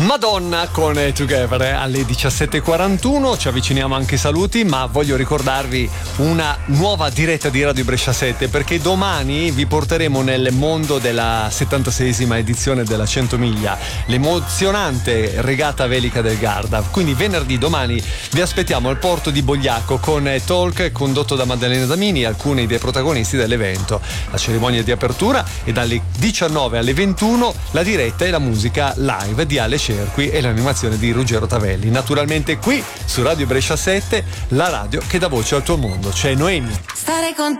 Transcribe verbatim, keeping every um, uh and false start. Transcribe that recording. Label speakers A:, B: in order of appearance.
A: Madonna con Together alle diciassette e quarantuno. Ci avviciniamo anche ai saluti, ma voglio ricordarvi una nuova diretta di Radio Brescia sette, perché domani vi porteremo nel mondo della settantaseiesima edizione della cento miglia, l'emozionante regata velica del Garda. Quindi venerdì, domani, vi aspettiamo al porto di Bogliacco con Talk condotto da Maddalena Damini, alcuni dei protagonisti dell'evento. La cerimonia di apertura e dalle diciannove alle ventuno la diretta e la musica live di Ale Cerqui e l'animazione di Ruggero Tavelli. Naturalmente qui su Radio Brescia sette, la radio che dà voce al tuo mondo. C'è Noemi.
B: Stare con